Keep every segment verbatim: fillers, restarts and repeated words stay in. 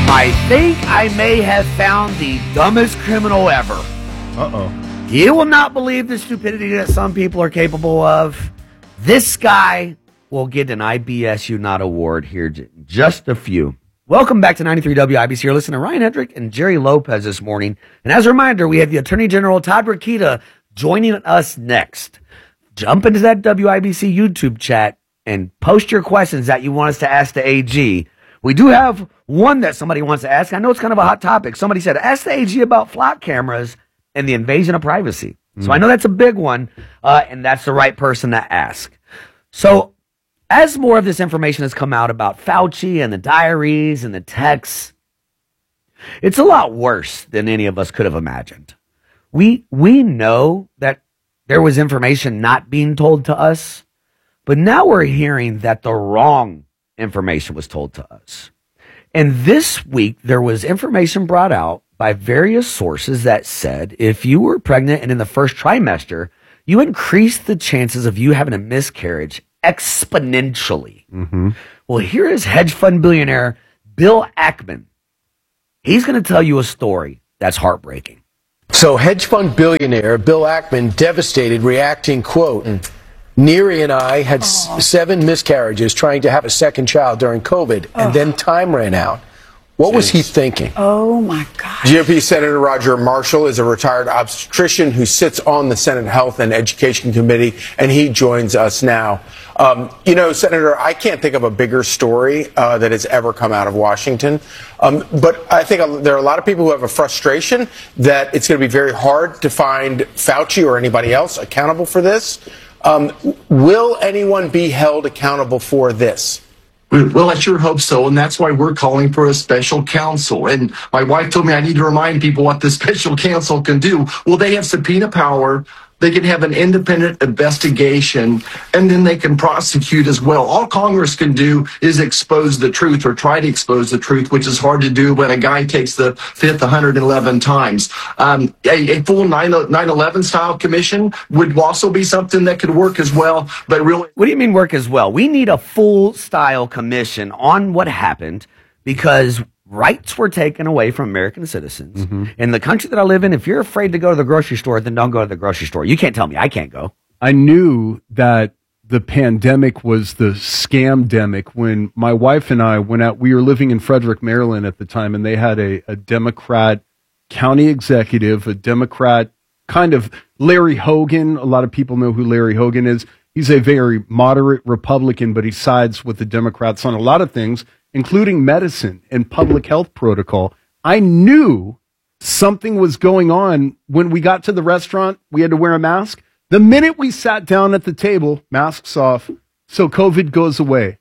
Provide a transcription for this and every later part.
I think I may have found the dumbest criminal ever. Uh-oh. You will not believe the stupidity that some people are capable of. This guy will get an I B S U Not award here in just a few. Welcome back to ninety-three W I B C. You're listening to Ryan Hedrick and Jerry Lopez this morning. And as a reminder, we have the Attorney General Todd Rokita joining us next. Jump into that W I B C YouTube chat and post your questions that you want us to ask the A G. We do have one that somebody wants to ask. I know it's kind of a hot topic. Somebody said, ask the A G about flock cameras and the invasion of privacy. Mm. So I know that's a big one, uh, and that's the right person to ask. So as more of this information has come out about Fauci and the diaries and the texts, it's a lot worse than any of us could have imagined. We, we know that there was information not being told to us, but now we're hearing that the wrong information was told to us. And this week, there was information brought out by various sources that said if you were pregnant and in the first trimester, you increased the chances of you having a miscarriage exponentially. Mm-hmm. Well, here is hedge fund billionaire Bill Ackman. He's going to tell you a story that's heartbreaking. So hedge fund billionaire Bill Ackman devastated, reacting, quote, mm. Neary and I had s- seven miscarriages trying to have a second child during COVID, and oh. then time ran out. What Jeez. was he thinking? Oh, my God. G O P Senator Roger Marshall is a retired obstetrician who sits on the Senate Health and Education Committee, and he joins us now. Um, you know, Senator, I can't think of a bigger story uh, that has ever come out of Washington. Um, but I think there are a lot of people who have a frustration that it's going to be very hard to find Fauci or anybody else accountable for this. Um, will anyone be held accountable for this? Well, I sure hope so, and that's why we're calling for a special counsel. And my wife told me I need to remind people what the special counsel can do. Well, they have subpoena power. They can have an independent investigation, and then they can prosecute as well. All Congress can do is expose the truth or try to expose the truth, which is hard to do when a guy takes the fifth one hundred eleven times. Um, a, a full nine eleven style commission would also be something that could work as well. But really, what do you mean work as well? We need a full style commission on what happened because rights were taken away from American citizens. Mm-hmm. In the country that I live in, if you're afraid to go to the grocery store, then don't go to the grocery store. You can't tell me I can't go. I knew that the pandemic was the scam-demic when my wife and I went out. We were living in Frederick, Maryland at the time, and they had a, a Democrat county executive, a Democrat kind of Larry Hogan. A lot of people know who Larry Hogan is. He's a very moderate Republican, but he sides with the Democrats on a lot of things, including medicine and public health protocol. I knew something was going on when we got to the restaurant. We had to wear a mask. The minute we sat down at the table, masks off, so COVID goes away.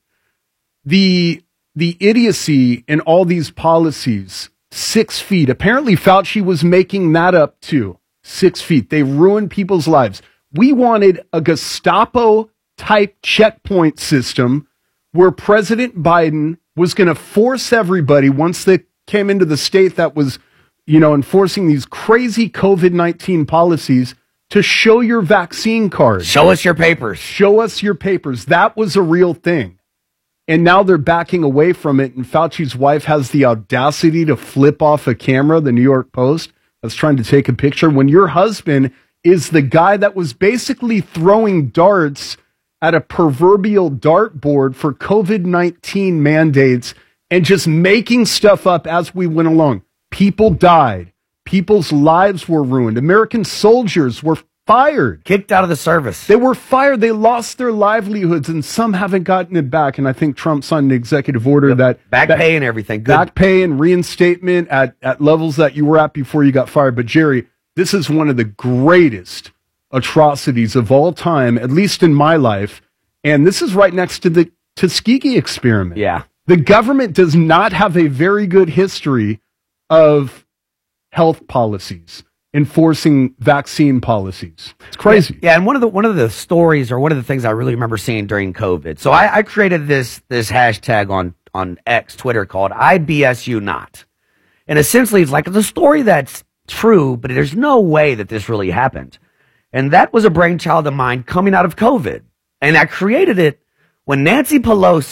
The, the idiocy in all these policies, six feet. Apparently Fauci was making that up too. Six feet. They ruined people's lives. We wanted a Gestapo-type checkpoint system where President Biden was going to force everybody, once they came into the state that was, you know, enforcing these crazy COVID nineteen policies, to show your vaccine card. Show us your papers. Show us your papers. That was a real thing. And now they're backing away from it, and Fauci's wife has the audacity to flip off a camera, the New York Post, that's trying to take a picture, when your husband is the guy that was basically throwing darts at a proverbial dartboard for COVID nineteen mandates and just making stuff up as we went along. People died. People's lives were ruined. American soldiers were fired. Kicked out of the service. They were fired. They lost their livelihoods, and some haven't gotten it back. And I think Trump signed an executive order yep. that... Back that, pay and everything. Good. Back pay and reinstatement at, at levels that you were at before you got fired. But, Jerry, this is one of the greatest atrocities of all time, at least in my life. And this is right next to the Tuskegee experiment. Yeah. The government does not have a very good history of health policies, enforcing vaccine policies. It's crazy. Yeah, yeah, and one of the one of the stories or one of the things I really remember seeing during COVID. So I, I created this this hashtag on on X, Twitter, called I B S U Not. And essentially it's like it's a story that's true, but there's no way that this really happened. And that was a brainchild of mine coming out of COVID. And I created it when Nancy Pelosi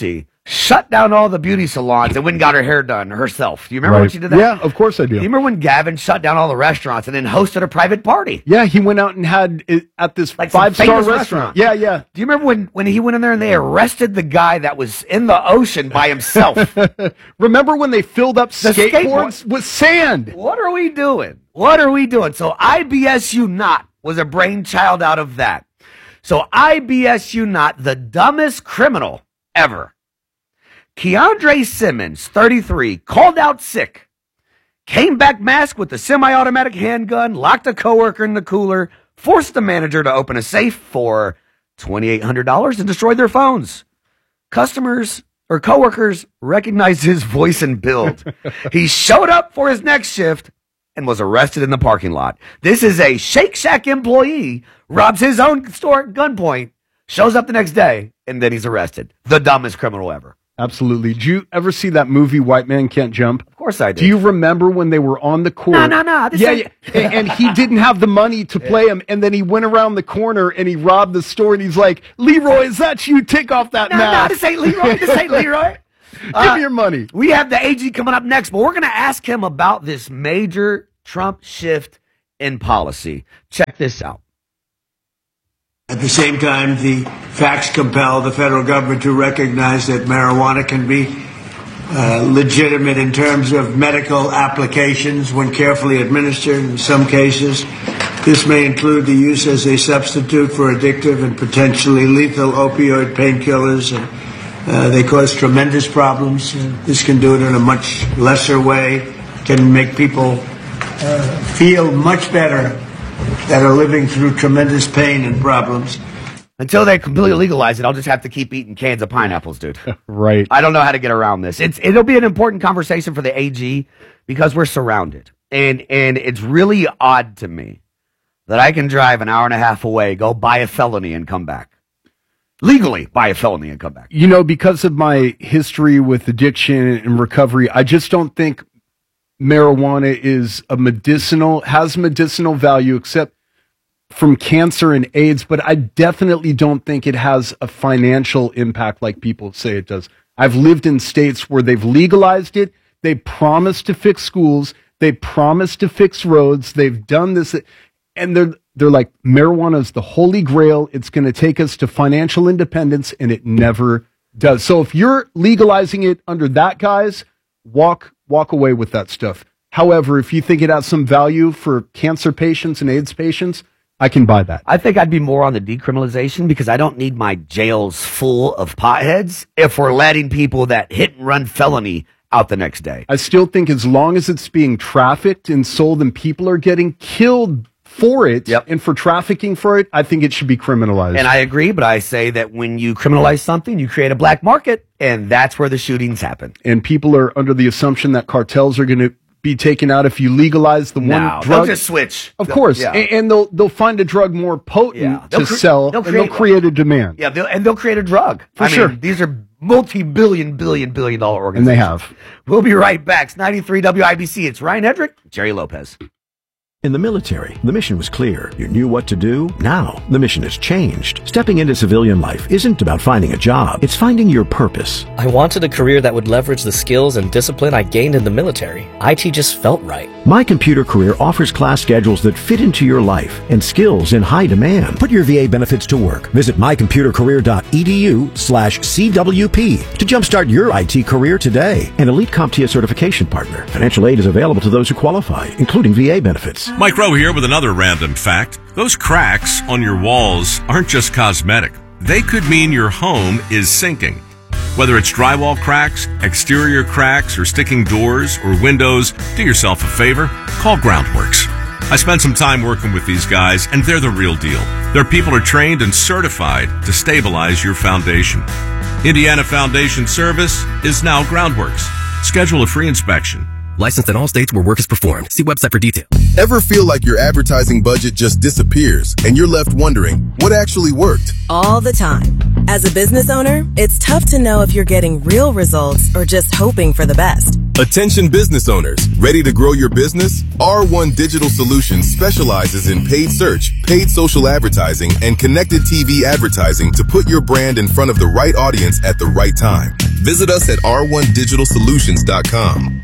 shut down all the beauty salons and went and got her hair done herself. Do you remember Right. when she did that? Yeah, of course I do. You remember when Gavin shut down all the restaurants and then hosted a private party? Yeah, he went out and had it at this Like some five-star famous restaurant. restaurant. Yeah, yeah. Do you remember when, when he went in there and they arrested the guy that was in the ocean by himself? Remember when they filled up The skateboards skateboard- with sand? What are we doing? What are we doing? So I B S U Not was a brainchild out of that. So I B S U Not, the dumbest criminal ever. Keandre Simmons, thirty-three, called out sick, came back masked with a semi-automatic handgun, locked a coworker in the cooler, forced the manager to open a safe for twenty-eight hundred dollars and destroyed their phones. Customers or coworkers recognized his voice and build. He showed up for his next shift and was arrested in the parking lot. This is a Shake Shack employee, robs his own store at gunpoint, shows up the next day, and then he's arrested. The dumbest criminal ever. Absolutely. Did you ever see that movie, White Man Can't Jump? Of course I did. Do you remember when they were on the court? No, no, no. This Yeah, ain't- yeah. And, and he didn't have the money to play him, and then he went around the corner and he robbed the store, and he's like, Leroy, is that you? Take off that No, no, mask. this ain't Leroy. This ain't Leroy. Give Uh, me your money. We have the A G coming up next, but we're going to ask him about this major Trump shift in policy. Check this out. At the same time, the facts compel the federal government to recognize that marijuana can be uh, legitimate in terms of medical applications when carefully administered. In some cases, this may include the use as a substitute for addictive and potentially lethal opioid painkillers, and uh, they cause tremendous problems. And this can do it in a much lesser way, can make people uh, feel much better that are living through tremendous pain and problems. Until they completely legalize it, I'll just have to keep eating cans of pineapples, dude. Right. I don't know how to get around this. It's it'll be an important conversation for the A G because we're surrounded. And and it's really odd to me that I can drive an hour and a half away, go buy a felony and come back. Legally buy a felony and come back. You know, because of my history with addiction and recovery, I just don't think marijuana is a medicinal, has medicinal value, except from cancer and AIDS, but I definitely don't think it has a financial impact like people say it does. I've lived in states where they've legalized it. They promised to fix schools. They promised to fix roads. They've done this. And they're, they're like, marijuana is the holy grail. It's going to take us to financial independence, and it never does. So if you're legalizing it under that guise, walk, walk away with that stuff. However, if you think it has some value for cancer patients and AIDS patients, I can buy that. I think I'd be more on the decriminalization because I don't need my jails full of potheads if we're letting people that hit and run felony out the next day. I still think as long as it's being trafficked and sold and people are getting killed for it Yep. and for trafficking for it, I think it should be criminalized. And I agree, but I say that when you criminalize something, you create a black market, and that's where the shootings happen. and people are under the assumption that cartels are going to be taken out if you legalize the one Now, drug. they'll just switch. Of They'll- course, yeah. and, and they'll they'll find a drug more potent Yeah. They'll to cre- sell, they'll and they'll create create a demand. Yeah, they'll, and they'll create a drug. For I mean, sure. these are multi-billion, billion, billion dollar And they organizations. have. We'll be right back. It's ninety-three W I B C. It's Ryan Hedrick, Jerry Lopez. In the military, the mission was clear. You knew what to do. Now, the mission has changed. Stepping into civilian life isn't about finding a job. It's finding your purpose. I wanted a career that would leverage the skills and discipline I gained in the military. I T just felt right. My Computer Career offers class schedules that fit into your life and skills in high demand. Put your V A benefits to work. Visit mycomputercareer.edu slash CWP to jumpstart your I T career today. An Elite CompTIA certification partner. Financial aid is available to those who qualify, including V A benefits. Mike Rowe here with another random fact. Those cracks on your walls aren't just cosmetic. They could mean your home is sinking. Whether it's drywall cracks, exterior cracks, or sticking doors or windows, do yourself a favor. Call Groundworks. I spent some time working with these guys, and they're the real deal. Their people are trained and certified to stabilize your foundation. Indiana Foundation Service is now Groundworks. Schedule a free inspection. Licensed in all states where work is performed. See website for details. Ever feel like your advertising budget just disappears and you're left wondering what actually worked? All the time. As a business owner, it's tough to know if you're getting real results or just hoping for the best. Attention business owners, ready to grow your business? R one Digital Solutions specializes in paid search, paid social advertising, and connected T V advertising to put your brand in front of the right audience at the right time. Visit us at r one digital solutions dot com.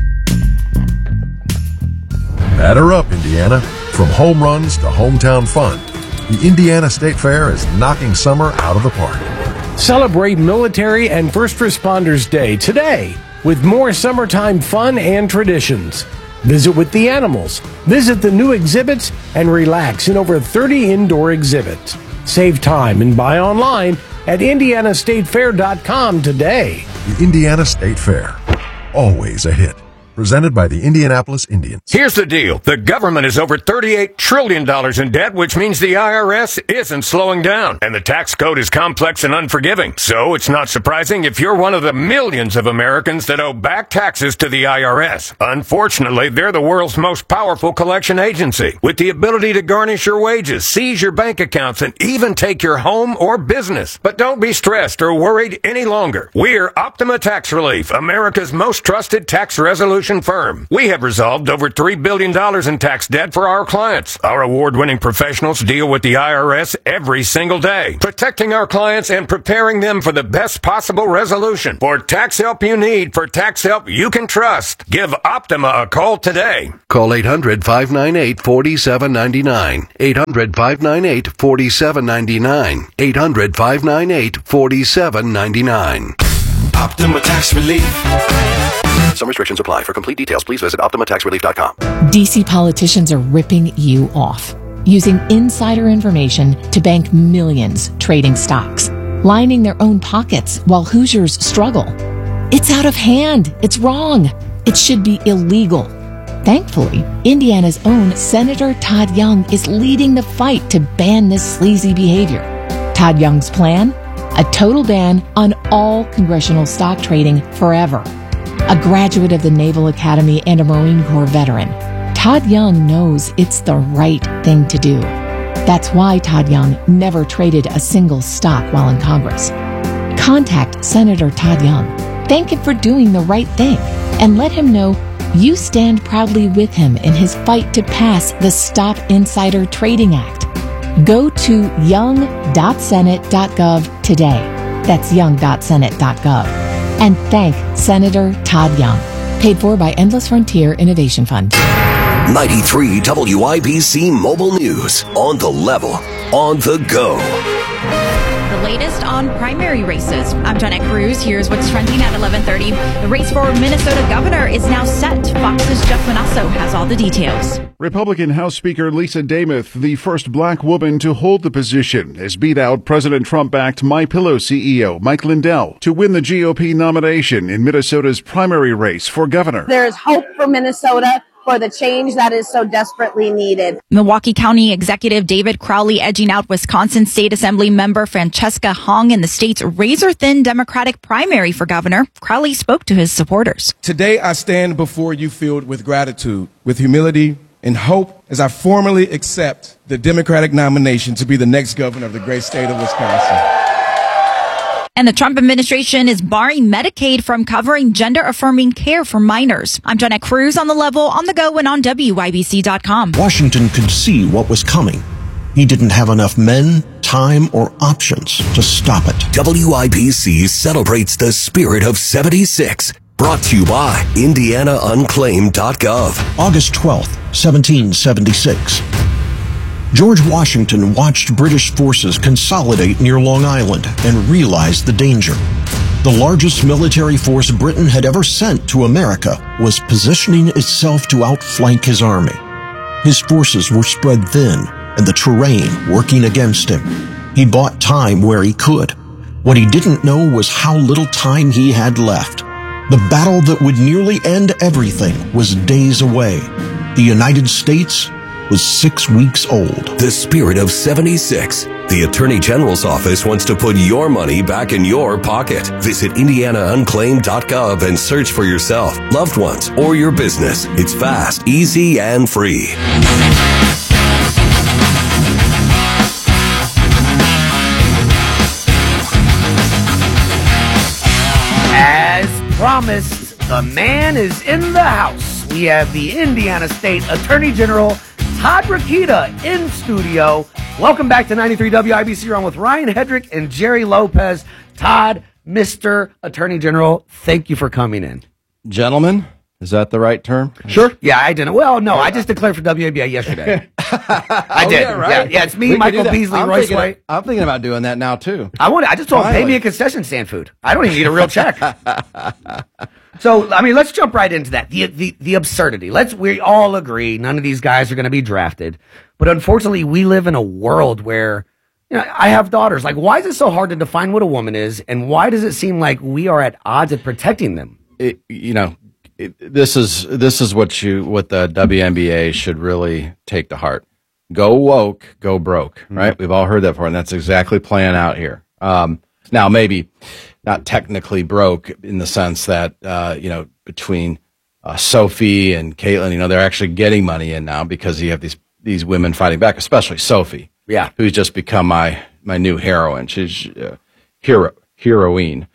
Batter up, Indiana. From home runs to hometown fun, the Indiana State Fair is knocking summer out of the park. Celebrate Military and First Responders Day today with more summertime fun and traditions. Visit with the animals, visit the new exhibits, and relax in over thirty indoor exhibits. Save time and buy online at indiana state fair dot com today. The Indiana State Fair, always a hit. Presented by the Indianapolis Indians. Here's the deal. The government is over thirty-eight trillion dollars in debt, which means the I R S isn't slowing down. And the tax code is complex and unforgiving. So it's not surprising if you're one of the millions of Americans that owe back taxes to the I R S. Unfortunately, they're the world's most powerful collection agency, with the ability to garnish your wages, seize your bank accounts, and even take your home or business. But don't be stressed or worried any longer. We're Optima Tax Relief, America's most trusted tax resolution firm. We have resolved over three billion dollars in tax debt for our clients. Our award-winning professionals deal with the I R S every single day, protecting our clients and preparing them for the best possible resolution. For tax help you need, for tax help you can trust, give Optima a call today. Call eight hundred, five nine eight, four seven nine nine. eight hundred, five nine eight, four seven nine nine. eight hundred, five nine eight, four seven nine nine. Optima Tax Relief. Some restrictions apply. For complete details, please visit optima tax relief dot com. D C politicians are ripping you off, using insider information to bank millions trading stocks, lining their own pockets while Hoosiers struggle. It's out of hand. It's wrong. It should be illegal. Thankfully, Indiana's own Senator Todd Young is leading the fight to ban this sleazy behavior. Todd Young's plan? A total ban on all congressional stock trading forever. A graduate of the Naval Academy and a Marine Corps veteran, Todd Young knows it's the right thing to do. That's why Todd Young never traded a single stock while in Congress. Contact Senator Todd Young, thank him for doing the right thing, and let him know you stand proudly with him in his fight to pass the Stop Insider Trading Act. Go to young dot senate dot gov today. That's young dot senate dot gov. And thank Senator Todd Young. Paid for by Endless Frontier Innovation Fund. ninety-three W I B C Mobile News. On the level. On the go. The latest on primary races. I'm Jeanette Cruz. Here's what's trending at eleven thirty. The race for Minnesota governor is now set. Fox's Jeff Manasso has all the details. Republican House Speaker Lisa Demuth, the first black woman to hold the position, has beat out President Trump-backed MyPillow C E O Mike Lindell to win the G O P nomination in Minnesota's primary race for governor. There is hope for Minnesota, for the change that is so desperately needed. Milwaukee County Executive David Crowley edging out Wisconsin State Assembly member Francesca Hong in the state's razor-thin Democratic primary for governor. Crowley spoke to his supporters. Today I stand before you filled with gratitude, with humility and hope as I formally accept the Democratic nomination to be the next governor of the great state of Wisconsin. And the Trump administration is barring Medicaid from covering gender-affirming care for minors. I'm Jeanette Cruz on the level, on the go, and on W I B C dot com. Washington could see what was coming. He didn't have enough men, time, or options to stop it. W I B C celebrates the spirit of seventy-six. Brought to you by indiana unclaimed dot gov. August twelfth, seventeen seventy-six. George Washington watched British forces consolidate near Long Island and realized the danger. The largest military force Britain had ever sent to America was positioning itself to outflank his army. His forces were spread thin and the terrain working against him. He bought time where he could. What he didn't know was how little time he had left. The battle that would nearly end everything was days away. The United States was six weeks old. The spirit of seventy-six. The Attorney General's office wants to put your money back in your pocket. Visit indiana unclaimed dot gov and search for yourself, loved ones, or your business. It's fast, easy, and free. As promised, the man is in the house. We have the Indiana State Attorney General, Todd Rokita, in studio. Welcome back to ninety-three W I B C. You're on with Ryan Hedrick and Jerry Lopez. Todd, Mister Attorney General, thank you for coming in. Gentlemen, is that the right term? Sure. Yeah, I didn't. Well, no, I just declared for W N B A yesterday. I Oh, did. yeah, right. Yeah, yeah, it's me, We could Michael do that. Beasley, I'm Royce thinking- White. I'm thinking about doing that now, too. I want. I just told him, pay Finally. me a concession stand food. I don't even need a real check. So, I mean, let's jump right into that. The, the, the absurdity. Let's, we all agree none of these guys are going to be drafted. But unfortunately, we live in a world where, you know, I have daughters. Like, why is it so hard to define what a woman is? And why does it seem like we are at odds at protecting them? It, you know, it, this is this is what you what the W N B A should really take to heart. Go woke, go broke. Right? Mm-hmm. We've all heard that before, and that's exactly playing out here. Um, now, maybe not technically broke in the sense that uh, you know between uh, Sophie and Caitlin, you know, they're actually getting money in now because you have these these women fighting back, especially Sophie, yeah, who's just become my my new heroine. She's uh, hero. Heroine.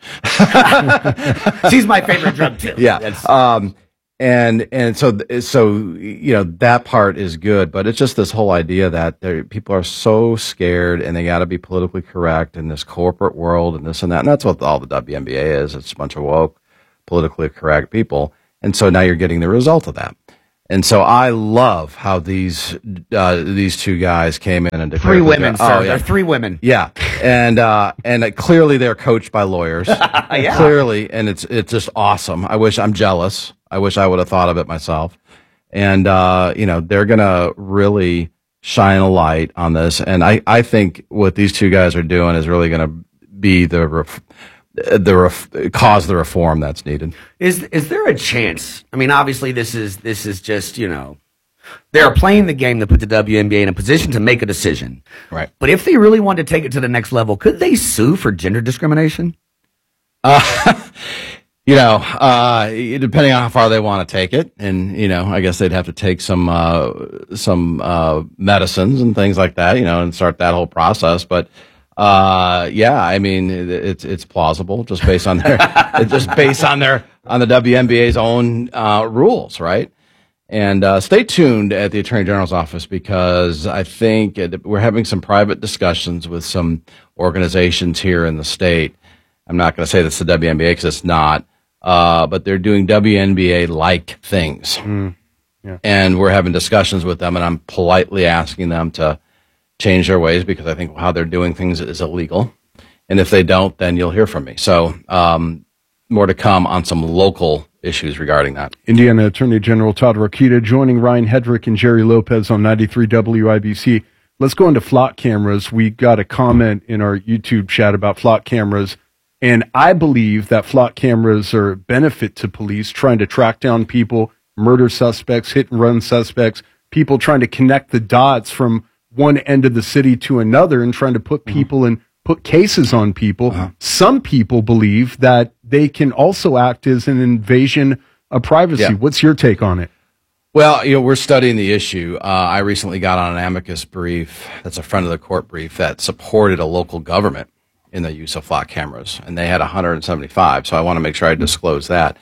She's my favorite drug too. Yeah. Um, and, and so, so, you know, that part is good, but it's just this whole idea that there, people are so scared and they got to be politically correct in this corporate world and this and that. And that's what all the W N B A is. It's a bunch of woke, politically correct people. And so now you're getting the result of that. And so I love how these uh, these two guys came in and declared Three women, oh, sir. yeah. They're three women. Yeah, and uh, and uh, clearly they're coached by lawyers. Yeah. Clearly, and it's it's just awesome. I wish I'm jealous. I wish I would have thought of it myself. And uh, you know, they're gonna really shine a light on this. And I, I think what these two guys are doing is really gonna be the ref- the ref- cause the reform that's needed. Is is there a chance? I mean, obviously, this is this is just, you know, they're playing the game to put the W N B A in a position to make a decision. Right. But if they really wanted to take it to the next level, could they sue for gender discrimination? Uh, you know, uh, depending on how far they want to take it, and you know, I guess they'd have to take some uh, some uh, medicines and things like that, you know, and start that whole process. But uh, yeah, I mean, it, it's it's plausible just based on their just based on their on the W N B A's own uh, rules, right? And uh, stay tuned at the Attorney General's office because I think it, we're having some private discussions with some organizations here in the state. I'm not going to say that's the W N B A because it's not, uh, but they're doing W N B A-like things. Mm, yeah. And we're having discussions with them, and I'm politely asking them to change their ways because I think how they're doing things is illegal. And if they don't, then you'll hear from me. So um, more to come on some local issues regarding that. Indiana Attorney General Todd Rokita joining Ryan Hedrick and Jerry Lopez on ninety-three W I B C. Let's go into flock cameras. We got a comment in our YouTube chat about flock cameras, and I believe that flock cameras are a benefit to police trying to track down people, murder suspects, hit and run suspects, people trying to connect the dots from one end of the city to another and trying to put people in put cases on people. Uh-huh. Some people believe that they can also act as an invasion of privacy. Yeah. What's your take on it? Well, you know, we're studying the issue. Uh, I recently got on an amicus brief that's a friend of the court brief that supported a local government in the use of flock cameras, and they had one hundred seventy-five, so I want to make sure I disclose that.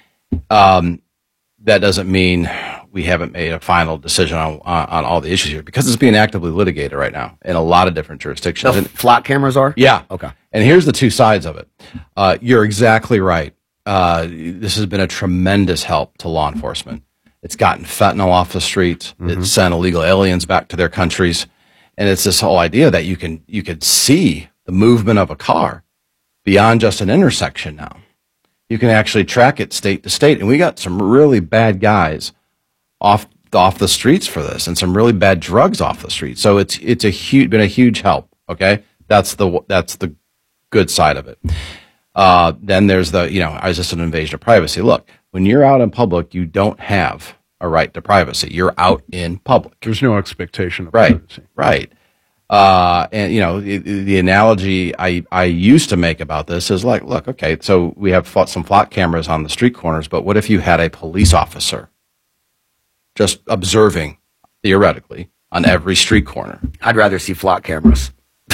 Um, that doesn't mean we haven't made a final decision on, on, on all the issues here because it's being actively litigated right now in a lot of different jurisdictions. The flock cameras are? Yeah. Okay. And here's the two sides of it. Uh, you're exactly right. Uh, this has been a tremendous help to law enforcement. It's gotten fentanyl off the streets. Mm-hmm. It's sent illegal aliens back to their countries. And it's this whole idea that you can, you could see the movement of a car beyond just an intersection now. You can actually track it state to state. And we got some really bad guys off off the streets for this, and some really bad drugs off the streets. So it's it's a huge been a huge help. Okay, that's the that's the good side of it. Uh, then there's the you know is this an invasion of privacy? Look, when you're out in public, you don't have a right to privacy. You're out in public. There's no expectation of right, privacy. Right. Uh, and you know the, the analogy I I used to make about this is like, look, okay, so we have some flock cameras on the street corners, but what if you had a police officer just observing, theoretically, on every street corner? I'd rather see flock cameras.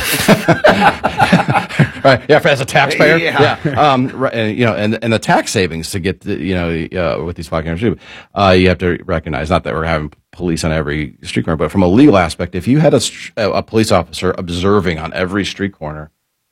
Right? Yeah, as a taxpayer. Yeah. yeah. Um, right, and, you know, and and the tax savings to get the, you know uh, with these flock cameras too. Uh, you have to recognize not that we're having police on every street corner, but from a legal aspect, if you had a a police officer observing on every street corner,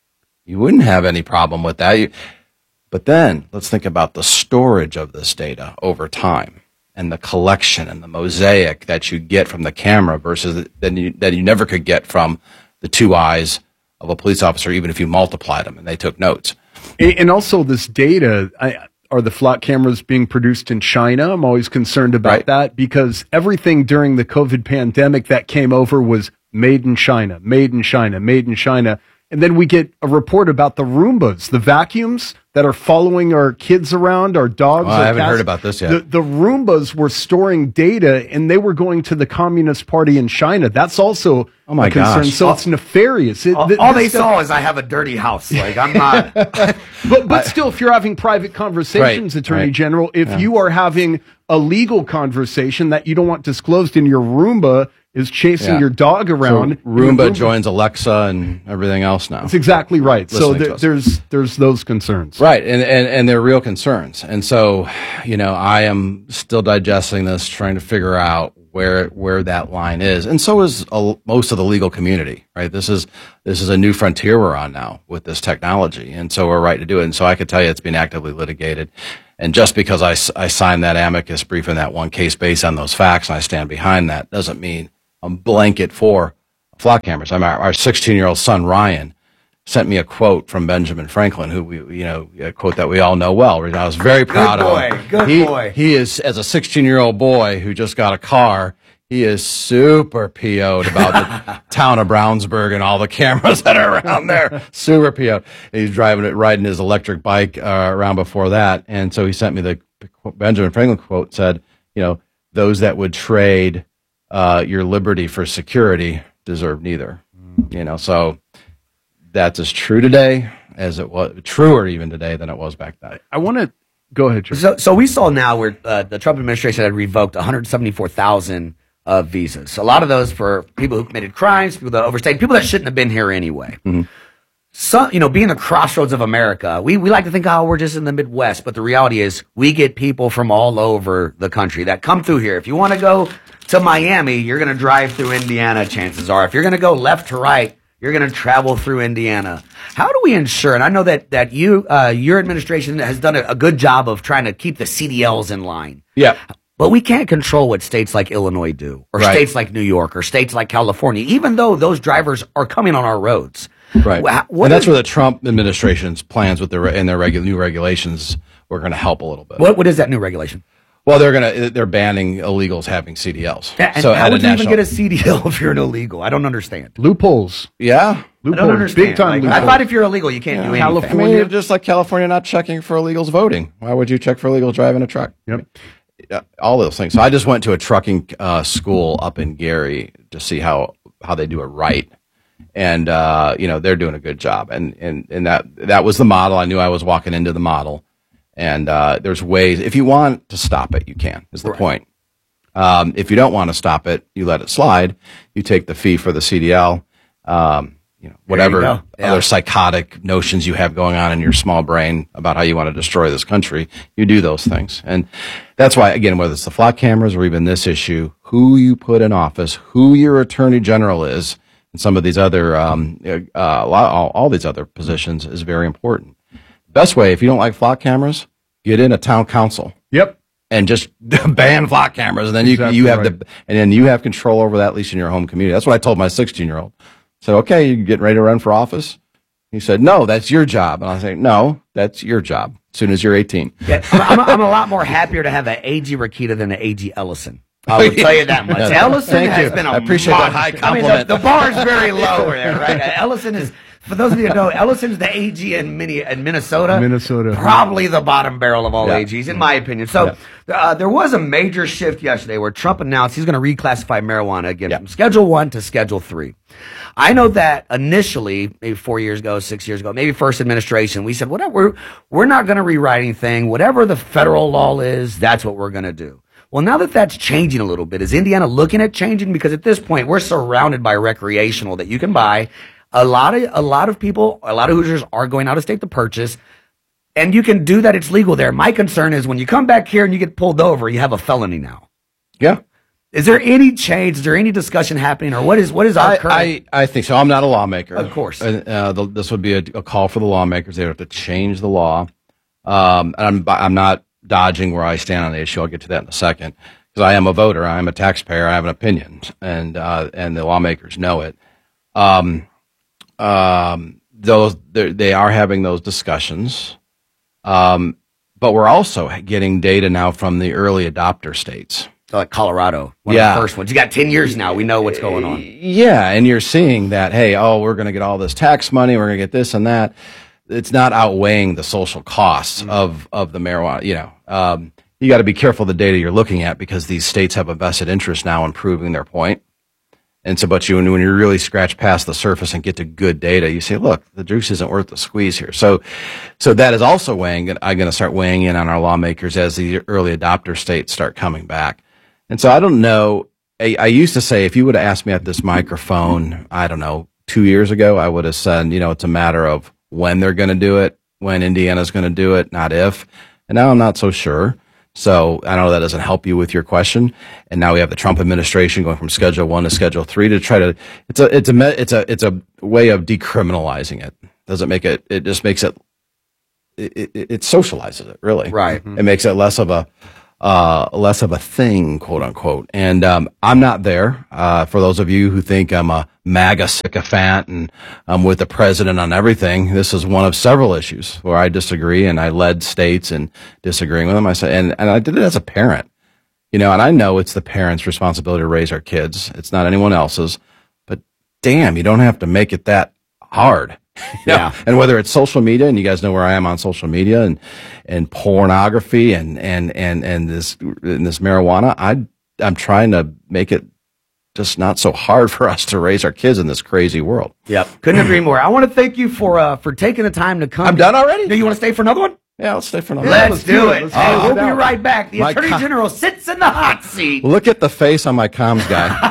You wouldn't have any problem with that. You, but then let's think about the storage of this data over time and the collection and the mosaic that you get from the camera versus that you, that you never could get from the two eyes of a police officer, even if you multiplied them and they took notes. And, and also this data, I, are the flock cameras being produced in China? I'm always concerned about right. that because everything during the COVID pandemic that came over was made in China, made in China, made in China. And then we get a report about the Roombas, the vacuums that are following our kids around, our dogs. Oh, our I haven't cats. heard about this yet. The, the Roombas were storing data, and they were going to the Communist Party in China. That's also oh my a concern. gosh. So all, it's nefarious. It, all th- all they stuff, saw is I have a dirty house. Like I'm not. but but still, if you're having private conversations, right, Attorney right. General, if yeah. you are having a legal conversation that you don't want disclosed in your Roomba, is chasing yeah. your dog around. So Roomba, Roomba joins Alexa and everything else now. That's exactly right. So there, there's there's those concerns. Right, and, and, and they're real concerns. And so, you know, I am still digesting this, trying to figure out where where that line is. And so is a, most of the legal community, right? This is this is a new frontier we're on now with this technology. And so we're right to do it. And so I could tell you it's being actively litigated. And just because I, I signed that amicus brief in that one case based on those facts, and I stand behind that, doesn't mean a blanket for flock cameras. I mean, our sixteen-year-old son, Ryan, sent me a quote from Benjamin Franklin, who we, you know, a quote that we all know well. I was very proud good boy, of him. Good he, boy. He is, as a sixteen-year-old boy who just got a car, he is super P O'd about the town of Brownsburg and all the cameras that are around there. Super P O'd. He's driving it, riding his electric bike uh, around before that. And so he sent me the Benjamin Franklin quote, said, you know, those that would trade Uh, your liberty for security deserve neither. Mm. You know, so that's as true today as it was, truer even today than it was back then. I want to go ahead. George. So, so we saw now where uh, the Trump administration had revoked one hundred seventy-four thousand uh, visas. A lot of those for people who committed crimes, people that overstayed, people that shouldn't have been here anyway. Mm-hmm. So, you know, being the crossroads of America, we, we like to think, oh, we're just in the Midwest. But the reality is we get people from all over the country that come through here. If you want to go to Miami, you're going to drive through Indiana, chances are. If you're going to go left to right, you're going to travel through Indiana. How do we ensure, and I know that, that you, uh, your administration has done a, a good job of trying to keep the C D Ls in line. Yeah. But we can't control what states like Illinois do, or right. states like New York, or states like California, even though those drivers are coming on our roads. Right. What and that's is, where the Trump administration's plans with their, and their regu- new regulations were going to help a little bit. What, what is that new regulation? Well, they're gonna they're banning illegals having C D Ls. Yeah, and so how at would a you national, even get a C D L if you're an illegal? I don't understand. Loopholes. Yeah. Loopholes. I don't understand. Big time Like, loopholes. I thought if you're illegal, you can't yeah. do anything. California, I mean, just like California not checking for illegals voting. Why would you check for illegals driving a truck? Yep. Yeah, all those things. So I just went to a trucking uh, school up in Gary to see how, how they do it right. And, uh, you know, they're doing a good job. And, and, and that, that was the model. I knew I was walking into the model. And uh, there's ways, if you want to stop it, you can, is the right. point. Um, if you don't want to stop it, you let it slide. You take the fee for the C D L, um, you know, whatever you other yeah. psychotic notions you have going on in your small brain about how you want to destroy this country, you do those things. And that's why, again, whether it's the flock cameras or even this issue, who you put in office, who your attorney general is, and some of these other, um, uh, a lot, all, all these other positions is very important. Best way, if you don't like flock cameras, get in a town council. Yep. And just ban flock cameras, and then you exactly you have right. the and then you have control over that, at least in your home community. That's what I told my sixteen year old. I said, "Okay, you getting ready to run for office?" He said, "No, that's your job." And I said, "No, that's your job. As soon as you're eighteen." Yeah, I'm, I'm, I'm a lot more happier to have an A G Rakita than an A G Ellison. I will tell you that much. Yeah. Ellison Thank has you. been a I appreciate that high compliment. I mean, the, the bar is very low over there, right? Ellison is, for those of you who know, Ellison's the A G in, Mini, in Minnesota. Minnesota. Probably the bottom barrel of all yeah. A Gs, in my opinion. So yeah. uh, there was a major shift yesterday where Trump announced he's going to reclassify marijuana again yeah. from Schedule one to Schedule three. I know that initially, maybe four years ago, six years ago, maybe first administration, we said, whatever, we're, we're not going to rewrite anything. Whatever the federal law is, that's what we're going to do. Well, now that that's changing a little bit, is Indiana looking at changing? Because at this point, we're surrounded by recreational that you can buy. A lot of a lot of people, a lot of Hoosiers are going out of state to purchase, and you can do that. It's legal there. My concern is when you come back here and you get pulled over, you have a felony now. Yeah. Is there any change? Is there any discussion happening, or what is what is our I, current? I, I think so. I'm not a lawmaker, Of course. Uh, uh, the, this would be a, a call for the lawmakers. They have to change the law. Um, and I'm I'm not dodging where I stand on the issue. I'll get to that in a second, because I am a voter. I am a taxpayer. I have an opinion, and uh, and the lawmakers know it. Um, um, those they are having those discussions, um, but we're also getting data now from the early adopter states. Like Colorado, one yeah. of the first ones. You got ten years now. We know what's going on. Yeah, and you're seeing that, hey, oh, we're going to get all this tax money, we're going to get this and that. It's not outweighing the social costs mm-hmm. of, of the marijuana. You know, um, you got to be careful the data you're looking at, because these states have a vested interest now in proving their point. And so, but you, when you really scratch past the surface and get to good data, you say, look, the juice isn't worth the squeeze here. So, so that is also weighing, I'm going to start weighing in on our lawmakers as the early adopter states start coming back. And so I don't know. I, I used to say, if you would have asked me at this microphone, I don't know, two years ago, I would have said, you know, it's a matter of when they're going to do it, when Indiana's going to do it, not if. And now I'm not so sure. So I know that doesn't help you with your question. And now we have the Trump administration going from Schedule One to Schedule Three to try to. It's a it's a it's a it's a way of decriminalizing it. Doesn't make it. It just makes it. It, it, it socializes it, really. Right. It makes it less of a. Uh, less of a thing, quote unquote. And um, I'm not there. Uh, for those of you who think I'm a MAGA sycophant and I'm with the president on everything, this is one of several issues where I disagree, and I led states in disagreeing with them. I said, and, and I did it as a parent, you know, and I know it's the parents' responsibility to raise our kids. It's not anyone else's. But damn, you don't have to make it that hard. You know? Yeah. And whether it's social media, and you guys know where I am on social media, and, and pornography and, and, and, and this, and this marijuana, I, I'm trying to make it just not so hard for us to raise our kids in this crazy world. Yep. Couldn't agree more. I want to thank you for, uh, for taking the time to come. I'm done already? Do you want to stay for another one? Yeah, let's stay for another Let's, one. let's do it. Let's Hey, do it. we'll be right back. The My Attorney co- General sits in the hot seat. Look at the face on my comms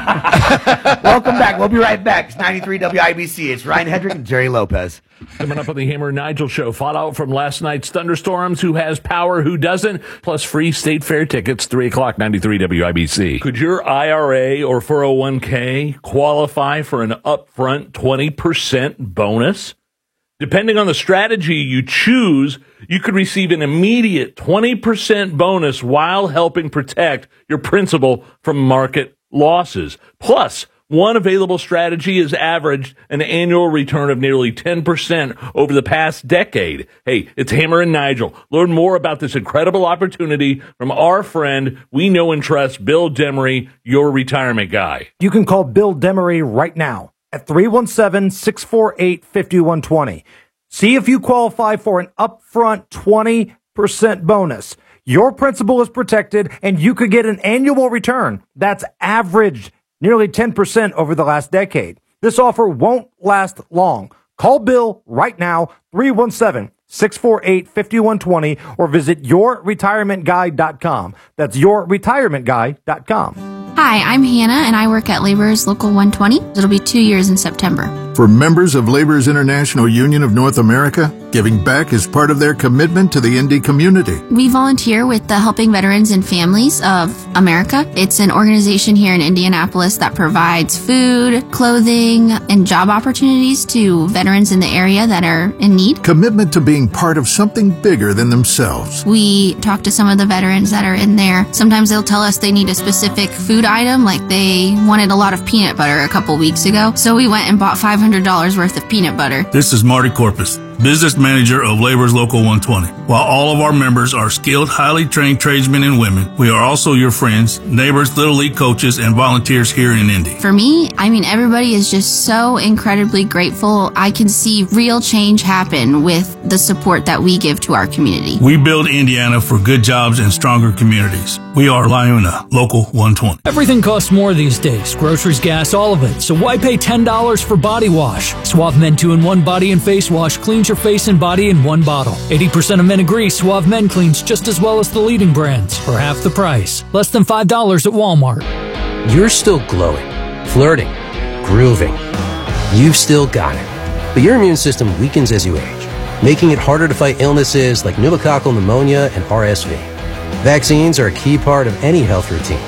guy. Welcome back. We'll be right back. It's ninety-three W I B C. It's Ryan Hedrick and Jerry Lopez. Coming up on the Hammer and Nigel show, fallout from last night's thunderstorms, who has power, who doesn't, plus free state fair tickets, three o'clock, ninety-three W I B C. Could your I R A or four oh one k qualify for an upfront twenty percent bonus? Depending on the strategy you choose, you could receive an immediate twenty percent bonus while helping protect your principal from market losses. Plus, one available strategy has averaged an annual return of nearly ten percent over the past decade. Hey, it's Hammer and Nigel. Learn more about this incredible opportunity from our friend we know and trust, Bill Demery, your retirement guy. You can call Bill Demery right now at three one seven, six four eight, five one two zero. See if you qualify for an upfront twenty percent bonus. Your principal is protected, and you could get an annual return that's averaged nearly ten percent over the last decade. This offer won't last long. Call Bill right now, three one seven, six four eight, five one two zero, or visit your retirement guy dot com. That's your retirement guy dot com. Hi, I'm Hannah, and I work at Laborers Local one twenty. It'll be two years in September. For members of Laborers International Union of North America, giving back is part of their commitment to the Indy community. We volunteer with the Helping Veterans and Families of America. It's an organization here in Indianapolis that provides food, clothing, and job opportunities to veterans in the area that are in need. Commitment to being part of something bigger than themselves. We talk to some of the veterans that are in there. Sometimes they'll tell us they need a specific food item, like they wanted a lot of peanut butter a couple weeks ago. So we went and bought five hundred dollars worth of peanut butter. This is Marty Corpus, business manager of Laborers Local one twenty. While all of our members are skilled, highly trained tradesmen and women, we are also your friends, neighbors, Little League coaches, and volunteers here in Indy. For me, I mean, everybody is just so incredibly grateful. I can see real change happen with the support that we give to our community. We build Indiana for good jobs and stronger communities. We are LiUNA Local one twenty. Everything costs more these days. Groceries, gas, all of it. So why pay ten dollars for body wash? Suave Men two in one Body and Face Wash cleans your face and body in one bottle. eighty percent of men agree Suave Men cleans just as well as the leading brands for half the price. Less than five dollars at Walmart. You're still glowing, flirting, grooving. You've still got it. But your immune system weakens as you age, making it harder to fight illnesses like pneumococcal pneumonia and R S V. Vaccines are a key part of any health routine,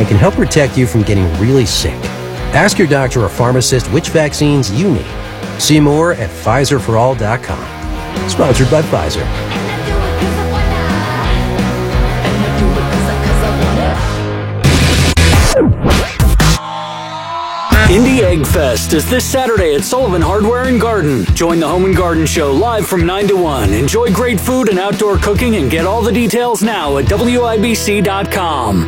and can help protect you from getting really sick. Ask your doctor or pharmacist which vaccines you need. See more at Pfizer for all dot com. Sponsored by Pfizer. Indie Egg Fest is this Saturday at Sullivan Hardware and Garden. Join the Home and Garden Show live from nine to one. Enjoy great food and outdoor cooking and get all the details now at W I B C dot com.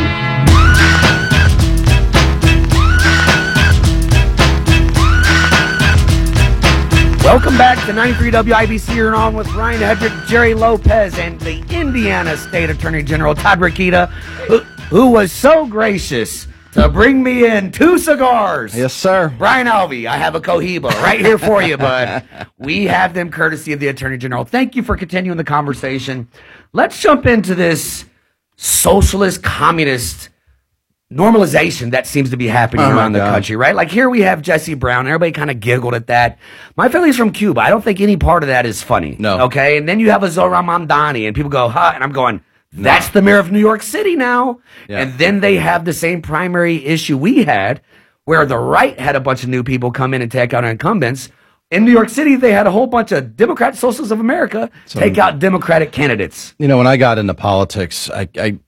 Welcome back to ninety-three W I B C. You're on with Ryan Hedrick, Jerry Lopez, and the Indiana State Attorney General, Todd Rokita, who, who was so gracious to bring me in two cigars. Yes, sir. Brian Alvey, I have a Cohiba right here for you, bud. We have them courtesy of the Attorney General. Thank you for continuing the conversation. Let's jump into this socialist, communist normalization that seems to be happening Oh, my around the God. country, right? Like here we have Jesse Brown. Everybody kind of giggled at that. My family's from Cuba. I don't think any part of that is funny. No. Okay? And then you have a Zohran Mamdani, and people go, huh? And I'm going, that's the mayor of New York City now. Yeah. And then they have the same primary issue we had, where the right had a bunch of new people come in and take out incumbents. In New York City, they had a whole bunch of Democrat Socialists of America So- take out Democratic candidates. You know, when I got into politics, I, I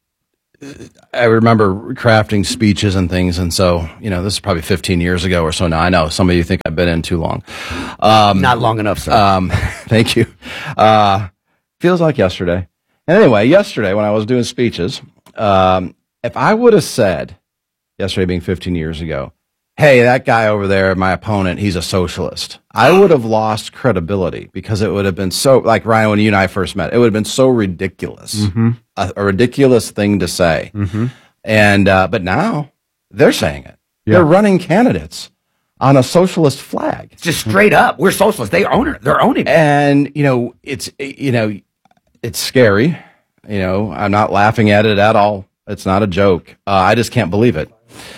I remember crafting speeches and things, and so you know, this is probably fifteen years ago or so now. I know some of you think I've been in too long. Um, Not long enough, sir. Um, thank you. Uh, feels like yesterday. And anyway, yesterday when I was doing speeches, um, if I would have said, yesterday being fifteen years ago, hey, that guy over there, my opponent, he's a socialist, I would have lost credibility because it would have been so, like Ryan, when you and I first met, it would have been so ridiculous, Mhm. a, a ridiculous thing to say. Mm-hmm. And, uh, but now they're saying it. Yeah. They're running candidates on a socialist flag. Just straight up. We're socialists. They own it. They're owning it. And, you know, it's, you know, it's scary. You know, I'm not laughing at it at all. It's not a joke. Uh, I just can't believe it.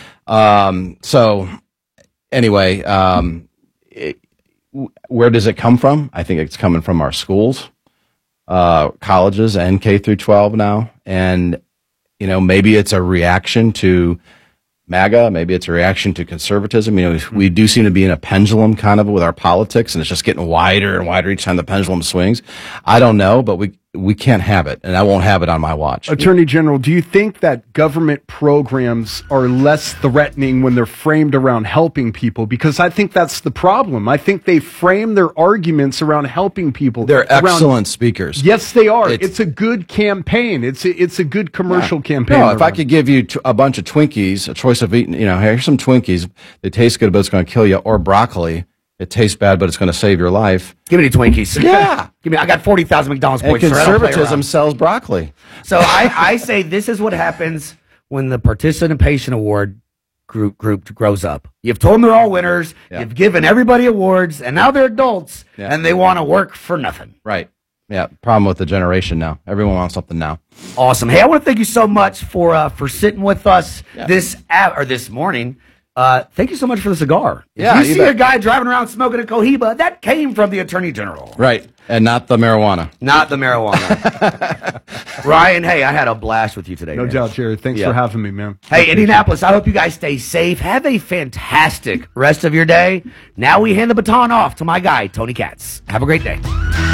Um, so anyway, um, it, where does it come from? I think it's coming from our schools, uh, colleges and K through twelve now. And, you know, maybe it's a reaction to MAGA. Maybe it's a reaction to conservatism. You know, we do seem to be in a pendulum kind of with our politics, and it's just getting wider and wider each time the pendulum swings. I don't know, but we, we can't have it, and I won't have it on my watch. Attorney General, do you think that government programs are less threatening when they're framed around helping people? Because I think that's the problem. I think they frame their arguments around helping people. They're around- excellent speakers. Yes, they are. It's- It's, a good campaign. It's a, it's a good commercial campaign. No, if I could give you t- a bunch of Twinkies, a choice of eating, you know, here's some Twinkies. They taste good, but it's going to kill you. Or broccoli. It tastes bad, but it's going to save your life. Give me the Twinkies. Yeah. Give me. I got forty thousand McDonald's And points. sir. I don't play conservatism around. sells broccoli. So I, I say this is what happens when the participation award group group grows up. You've told them they're all winners. Yeah. You've given everybody awards, and now they're adults, Yeah. and they want to work for nothing. Right. Yeah. Problem with the generation now. Everyone wants something now. Awesome. Hey, I want to thank you so much for uh, for sitting with us this a- or this morning. Uh, thank you so much for the cigar. If Yeah, you, you see bet. a guy driving around smoking a Cohiba, that came from the Attorney General, Right. And not the marijuana. not the marijuana. Ryan, hey, I had a blast with you today. No man. doubt, Jared. Thanks Yeah. for having me, man. Hey, Indianapolis, I hope you guys stay safe. Have a fantastic rest of your day. Now we hand the baton off to my guy, Tony Katz. Have a great day.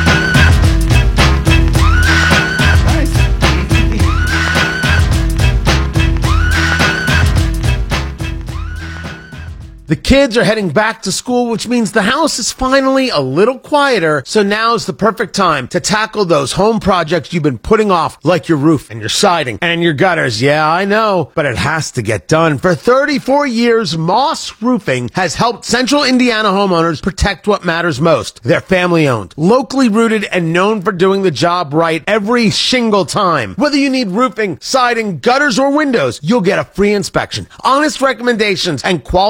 The kids are heading back to school, which means the house is finally a little quieter. So now's the perfect time to tackle those home projects you've been putting off, like your roof and your siding and your gutters. Yeah, I know, but it has to get done. For thirty-four years, Moss Roofing has helped Central Indiana homeowners protect what matters most. They're family owned, locally rooted, and known for doing the job right every single time. Whether you need roofing, siding, gutters, or windows, you'll get a free inspection, honest recommendations, and quality workmanship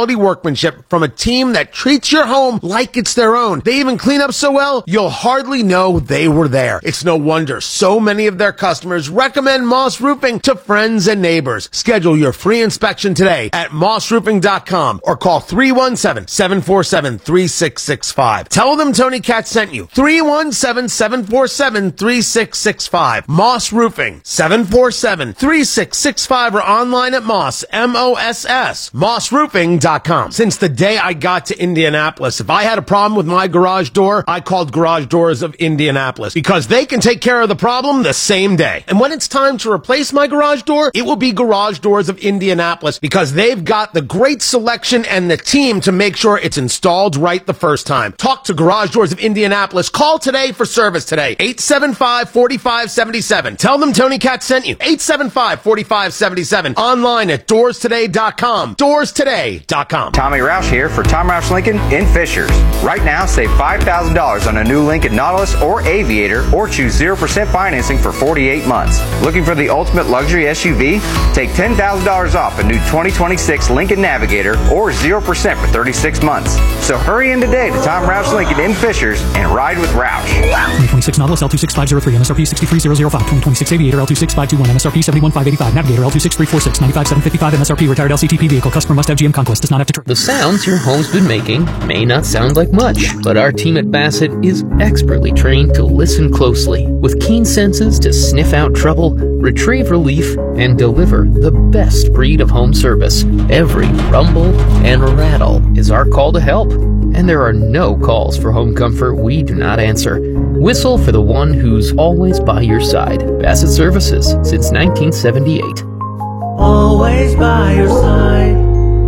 workmanship from a team that treats your home like it's their own. They even clean up so well, you'll hardly know they were there. It's no wonder so many of their customers recommend Moss Roofing to friends and neighbors. Schedule your free inspection today at moss roofing dot com or call three one seven, seven four seven, three six six five. Tell them Tony Katz sent you. three one seven, seven four seven, three six six five. Moss Roofing, seven four seven, three six six five, or online at Moss, M O S S, moss roofing dot com. Since the day I got to Indianapolis, if I had a problem with my garage door, I called Garage Doors of Indianapolis because they can take care of the problem the same day. And when it's time to replace my garage door, it will be Garage Doors of Indianapolis because they've got the great selection and the team to make sure it's installed right the first time. Talk to Garage Doors of Indianapolis. Call today for service today. eight seven five, four five seven seven. Tell them Tony Katz sent you. eight seven five, four five seven seven. Online at doors today dot com. doors today dot com. Tommy Roush here for Tom Roush Lincoln in Fishers. Right now, save five thousand dollars on a new Lincoln Nautilus or Aviator, or choose zero percent financing for forty-eight months. Looking for the ultimate luxury S U V? Take ten thousand dollars off a new twenty twenty-six Lincoln Navigator or zero percent for thirty-six months. So hurry in today to Tom Roush Lincoln in Fishers and ride with Roush. twenty twenty-six Nautilus L two six five zero three, M S R P six three thousand five. twenty twenty-six Aviator L two six five two one, M S R P seventy-one thousand five hundred eighty-five. Navigator L two six three four six, ninety-five thousand seven hundred fifty-five, M S R P retired L C T P vehicle. Customer must have G M Conquest. Does not have to trade. The sounds your home's been making may not sound like much, but our team at Bassett is expertly trained to listen closely, with keen senses to sniff out trouble, retrieve relief, and deliver the best breed of home service. Every rumble and rattle is our call to help, and there are no calls for home comfort we do not answer. Whistle for the one who's always by your side. Bassett Services, since nineteen seventy-eight. Always by your side.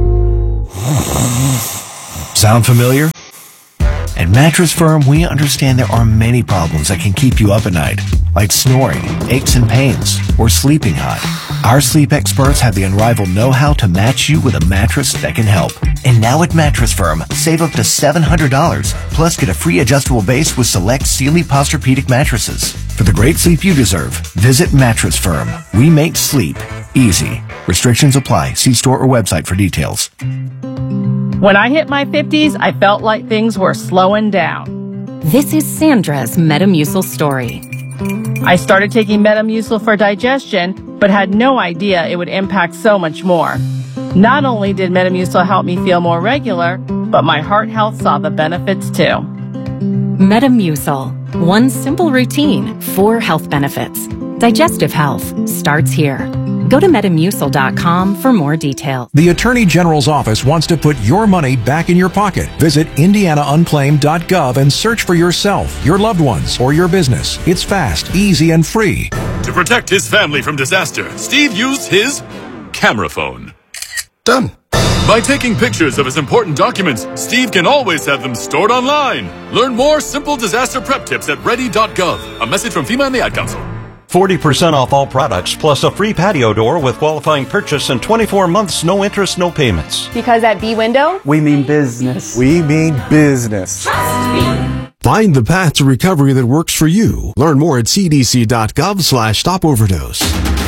Sound familiar? At Mattress Firm, we understand there are many problems that can keep you up at night, like snoring, aches and pains, or sleeping hot. Our sleep experts have the unrivaled know-how to match you with a mattress that can help. And now at Mattress Firm, save up to seven hundred dollars, plus get a free adjustable base with select Sealy Posturepedic mattresses. For the great sleep you deserve, visit Mattress Firm. We make sleep easy. Restrictions apply. See store or website for details. When I hit my fifties, I felt like things were slowing down. This is Sandra's Metamucil story. I started taking Metamucil for digestion, but had no idea it would impact so much more. Not only did Metamucil help me feel more regular, but my heart health saw the benefits too. Metamucil. One simple routine, four health benefits. Digestive health starts here. Go to metamucil dot com for more details. The Attorney General's office wants to put your money back in your pocket. Visit indiana unclaimed dot gov and search for yourself, your loved ones, or your business. It's fast, easy, and free. To protect his family from disaster, Steve used his camera phone. Done. By taking pictures of his important documents, Steve can always have them stored online. Learn more simple disaster prep tips at ready dot gov. A message from FEMA and the Ad Council. forty percent off all products, plus a free patio door with qualifying purchase and twenty-four months, no interest, no payments. Because at B-Window, we mean business. We mean business. Find the path to recovery that works for you. Learn more at c d c dot gov slash stop overdose.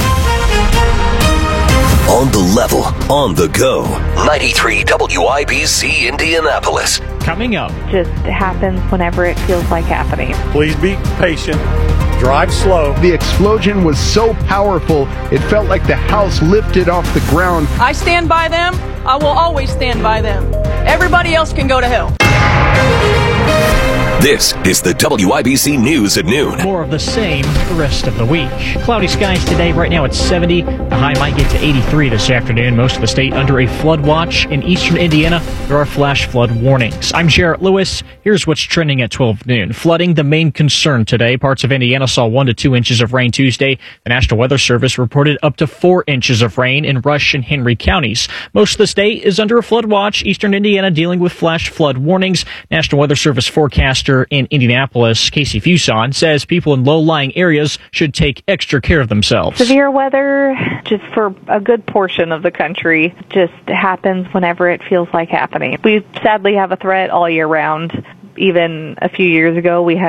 On the level, on the go. ninety-three W I B C Indianapolis. Coming up. Just happens whenever it feels like happening. Please be patient. Drive slow. The explosion was so powerful, it felt like the house lifted off the ground. I stand by them. I will always stand by them. Everybody else can go to hell. This is the W I B C News at noon. More of the same the rest of the week. Cloudy skies today. Right now it's seventy. The high might get to eighty-three this afternoon. Most of the state under a flood watch. In eastern Indiana, there are flash flood warnings. I'm Jarrett Lewis. Here's what's trending at twelve noon. Flooding, the main concern today. Parts of Indiana saw one to two inches of rain Tuesday. The National Weather Service reported up to four inches of rain in Rush and Henry counties. Most of the state is under a flood watch. Eastern Indiana dealing with flash flood warnings. National Weather Service forecaster in Indianapolis, Casey Fuson, says people in low-lying areas should take extra care of themselves. Severe weather, just for a good portion of the country, just happens whenever it feels like happening. We sadly have a threat all year round. Even a few years ago, we had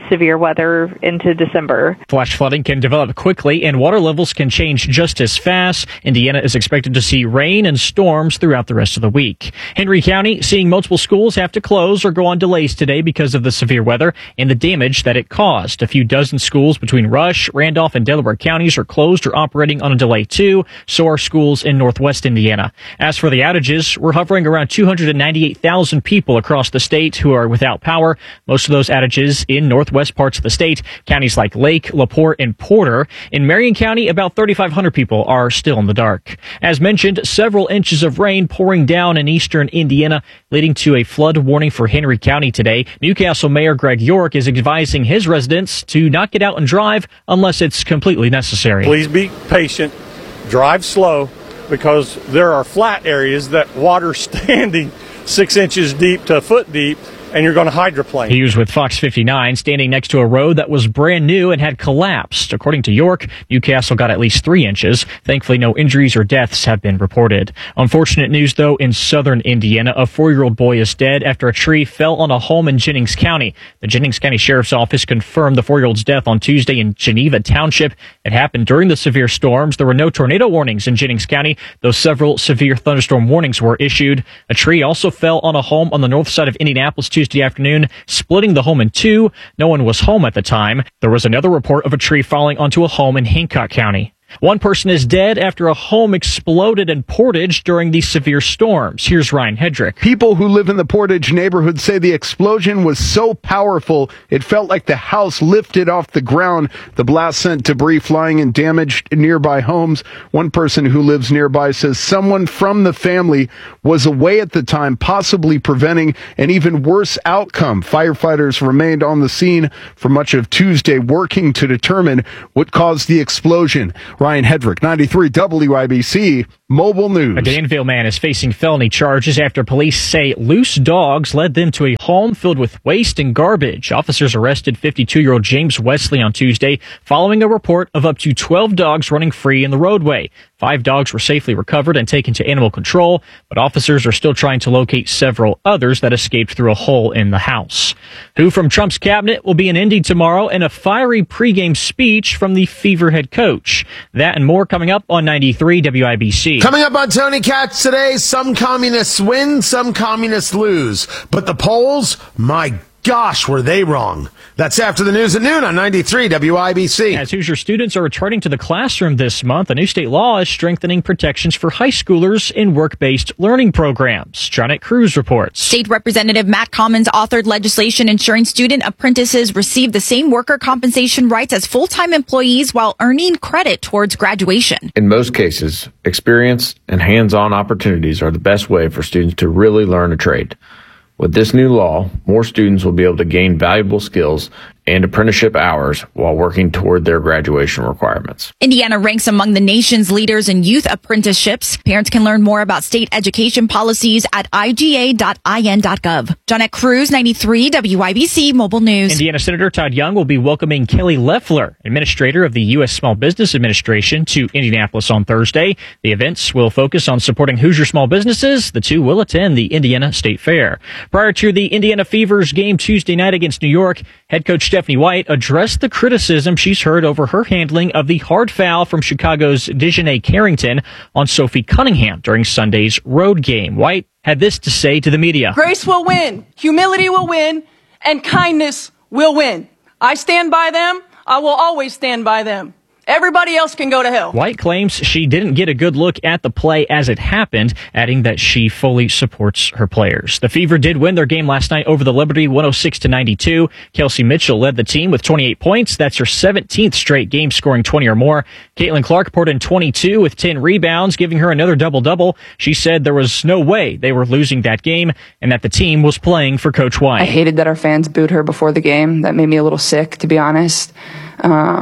severe weather into December. Flash flooding can develop quickly and water levels can change just as fast. Indiana is expected to see rain and storms throughout the rest of the week. Henry County seeing multiple schools have to close or go on delays today because of the severe weather and the damage that it caused. A few dozen schools between Rush, Randolph, and Delaware counties are closed or operating on a delay too. So are schools in northwest Indiana. As for the outages, we're hovering around two hundred ninety-eight thousand people across the state who are without power. Most of those outages in northwest parts of the state, counties like Lake, LaPorte, and Porter. In Marion County, about thirty-five hundred people are still in the dark. As mentioned, several inches of rain pouring down in eastern Indiana, leading to a flood warning for Henry County today. Newcastle Mayor Greg York is advising his residents to not get out and drive unless it's completely necessary. Please be patient, drive slow, because there are flat areas that water standing six inches deep to a foot deep, and you're going to hydroplane. He was with Fox fifty-nine, standing next to a road that was brand new and had collapsed. According to York, Newcastle got at least three inches. Thankfully, no injuries or deaths have been reported. Unfortunate news, though, in southern Indiana. A four-year-old boy is dead after a tree fell on a home in Jennings County. The Jennings County Sheriff's Office confirmed the four-year-old's death on Tuesday in Geneva Township. It happened during the severe storms. There were no tornado warnings in Jennings County, though several severe thunderstorm warnings were issued. A tree also fell on a home on the north side of Indianapolis Tuesday afternoon, splitting the home in two. No one was home at the time. There was another report of a tree falling onto a home in Hancock County. One person is dead after a home exploded in Portage during these severe storms. Here's Ryan Hedrick. People who live in the Portage neighborhood say the explosion was so powerful, it felt like the house lifted off the ground. The blast sent debris flying and damaged nearby homes. One person who lives nearby says someone from the family was away at the time, possibly preventing an even worse outcome. Firefighters remained on the scene for much of Tuesday, working to determine what caused the explosion. Ryan Hedrick, ninety-three W I B C, Mobile News. A Danville man is facing felony charges after police say loose dogs led them to a home filled with waste and garbage. Officers arrested fifty-two-year-old James Wesley on Tuesday following a report of up to twelve dogs running free in the roadway. Five dogs were safely recovered and taken to animal control, but officers are still trying to locate several others that escaped through a hole in the house. Who from Trump's cabinet will be in Indy tomorrow, and a fiery pregame speech from the Fever head coach. That and more coming up on ninety-three W I B C. Coming up on Tony Katz today, some communists win, some communists lose. But the polls, my gosh, were they wrong. That's after the news at noon on ninety-three W I B C. As Hoosier students are returning to the classroom this month, a new state law is strengthening protections for high schoolers in work-based learning programs. Janet Cruz reports. State Representative Matt Commons authored legislation ensuring student apprentices receive the same worker compensation rights as full-time employees while earning credit towards graduation. In most cases, experience and hands-on opportunities are the best way for students to really learn a trade. With this new law, more students will be able to gain valuable skills and apprenticeship hours while working toward their graduation requirements. Indiana ranks among the nation's leaders in youth apprenticeships. Parents can learn more about state education policies at I G A dot I N dot gov. Janet Cruz, ninety-three W I B C Mobile News. Indiana Senator Todd Young will be welcoming Kelly Loeffler, administrator of the U S Small Business Administration, to Indianapolis on Thursday. The events will focus on supporting Hoosier small businesses. The two will attend the Indiana State Fair. Prior to the Indiana Fever's game Tuesday night against New York, head coach Stephanie White addressed the criticism she's heard over her handling of the hard foul from Chicago's Dejanay Carrington on Sophie Cunningham during Sunday's road game. White had this to say to the media. Grace will win, humility will win, and kindness will win. I stand by them. I will always stand by them. Everybody else can go to hell. White claims she didn't get a good look at the play as it happened, adding that she fully supports her players. The Fever did win their game last night over the Liberty, one oh six to ninety-two. Kelsey Mitchell led the team with twenty-eight points. That's her seventeenth straight game scoring twenty or more. Caitlin Clark poured in twenty-two with ten rebounds, giving her another double-double. She said there was no way they were losing that game and that the team was playing for Coach White. I hated that our fans booed her before the game. That made me a little sick, to be honest. Um,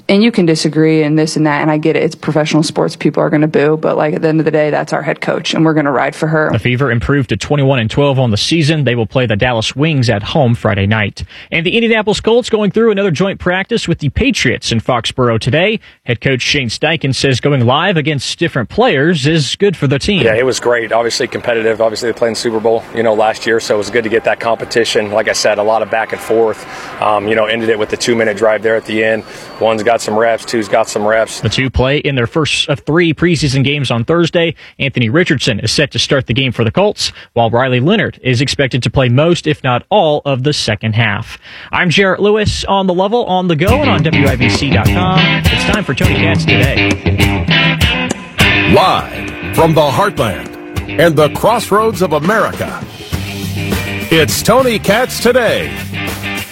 and you can disagree and this and that, and I get it. It's professional sports. People are going to boo, but like at the end of the day, that's our head coach, and we're going to ride for her. The Fever improved to twenty-one and twelve on the season. They will play the Dallas Wings at home Friday night. And the Indianapolis Colts going through another joint practice with the Patriots in Foxborough today. Head coach Shane Steichen says going live against different players is good for the team. Yeah, it was great. Obviously competitive. Obviously they played in the Super Bowl, you know, last year, so it was good to get that competition. Like I said, a lot of back and forth. Um, you know, ended it with the two-minute drive there at the end. One's got some reps, two's got some reps. The two play in their first of three preseason games on Thursday. Anthony Richardson is set to start the game for the Colts, while Riley Leonard is expected to play most, if not all, of the second half. I'm Jarrett Lewis on The Level, on the go, and on W I B C dot com. It's time for Tony Katz Today. Live from the heartland and the crossroads of America, it's Tony Katz Today.